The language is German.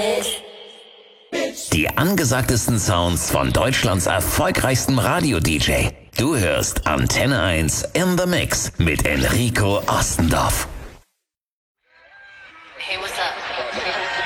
Die angesagtesten Sounds von Deutschlands erfolgreichstem Radio-DJ. Du hörst Antenne 1 in the Mix mit Enrico Ostendorf.